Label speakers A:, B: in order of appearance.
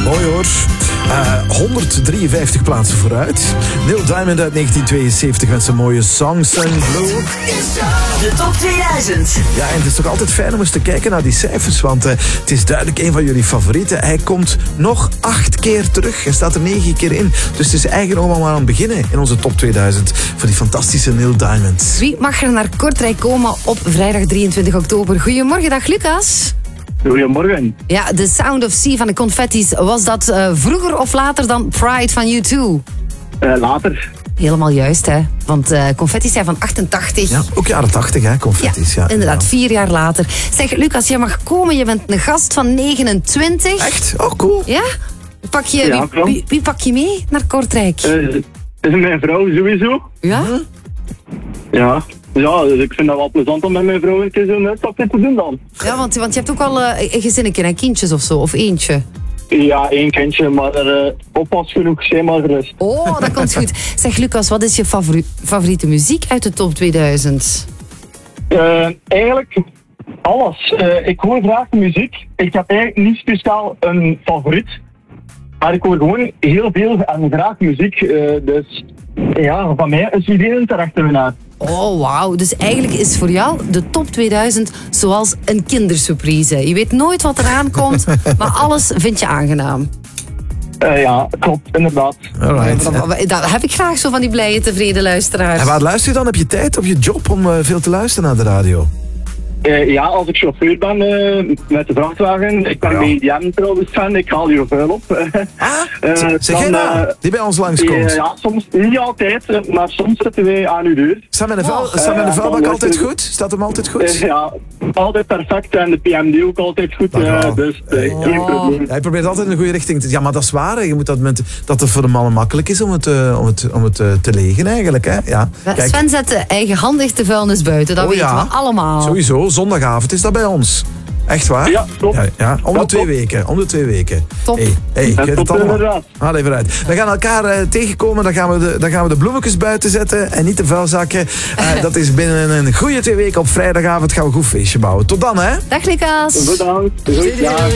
A: Mooi hoor. 153 plaatsen vooruit. Neil Diamond uit 1972 met zijn mooie Song Sung Blue.
B: De top 2000.
A: Ja, en het is toch altijd fijn om eens te kijken naar die cijfers, want het is duidelijk een van jullie favorieten. Hij komt nog 8 keer terug. Hij staat er 9 keer in. Dus het is eigenlijk nog maar aan het beginnen in onze top 2000 voor die fantastische Neil Diamond.
C: Wie mag er naar Kortrijk komen op vrijdag 23 oktober? Goedemorgen, dag Lucas.
D: Goedemorgen.
C: Ja, The Sound of Sea van de Confettis. Was dat vroeger of later dan Pride van U2?
D: Later.
C: Helemaal juist, hè. Want Confettis zijn van 88.
A: Ja, ook jaren 80, hè, Confettis. Ja,
C: inderdaad,
A: ja.
C: 4 jaar later. Zeg, Lucas, jij mag komen. Je bent een gast van 29.
A: Echt? Oh, cool.
C: Ja? Wie pak je mee naar Kortrijk?
D: Mijn vrouw sowieso.
C: Ja?
D: Ja. Ja, ik vind dat wel plezant om met mijn vrouw een keer zo'n uitstapje te doen dan.
C: Ja, want je hebt ook al een gezinnetje en kindjes of zo, of eentje.
D: Ja, 1 kindje, maar oppas genoeg, zeg maar gerust.
C: Oh, dat komt goed. Zeg, Lucas, wat is je favoriete muziek uit de top 2000?
D: Eigenlijk alles. Ik hoor graag muziek. Ik heb eigenlijk niet speciaal een favoriet. Maar ik hoor gewoon heel veel en graag muziek. Dus ja, van mij is iedereen terecht winnaar.
C: Oh, wauw. Dus eigenlijk is voor jou de top 2000 zoals een kindersurprise. Je weet nooit wat eraan komt, maar alles vind je aangenaam.
D: Ja, klopt, inderdaad.
A: Alright.
C: Dat heb ik graag zo van die blije, tevreden luisteraars.
A: En waar luister je dan? Heb je tijd op je job om veel te luisteren naar de radio?
D: Ja, als ik chauffeur ben met de vrachtwagen. Ik ben bij IDM trouwens fan, ik haal hier vuil op.
A: Zeg jij nou, die bij ons langskomt?
D: Ja, soms niet altijd, maar soms zitten wij aan uw deur.
A: Staat mijn vuilbak altijd goed? Staat hem altijd goed?
D: Ja, altijd perfect en de PMD ook altijd goed, dus geen probleem.
A: Hij probeert altijd in de goede richting te... Ja, maar dat is waar, hè. Je moet dat het voor de mannen makkelijk is om het te legen eigenlijk, hè. Ja. Kijk.
C: Sven zet eigenhandig de vuilnis buiten, dat weten we allemaal.
A: Sowieso. Zondagavond is dat bij ons. Echt waar?
D: Ja, klopt.
A: Ja, om de 2 weken. Om de 2 weken.
C: Top.
A: Hey, ik weet het allemaal.
D: Inderdaad.
A: Haal even uit. We gaan elkaar tegenkomen. Dan gaan we de bloemetjes buiten zetten. En niet de vuilzakken. Dat is binnen een goede 2 weken. Op vrijdagavond gaan we een goed feestje bouwen. Tot dan, hè?
C: Dag, Lucas.
D: Bedankt. Goed, ja.